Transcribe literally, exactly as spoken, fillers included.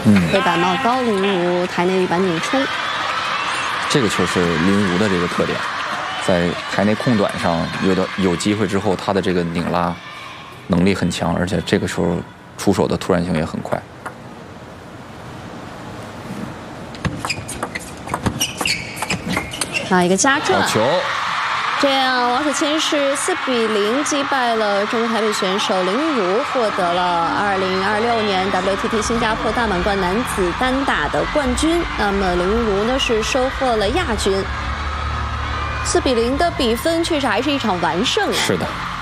嗯，背板冒高，林儒台内一板拧出。 这个球是林儒的这个特点，在台内空短上有的有机会之后，他的这个拧拉能力很强，而且这个时候出手的突然性也很快。 啊，一个加转。 好球！ 这样，王楚钦是四比零击败了中国台北选手林儒，获得了二零二六年 W T T 新加坡大满贯男子单打的冠军。那么林儒呢是收获了亚军。四比零的比分确实还是一场完胜啊。 是的。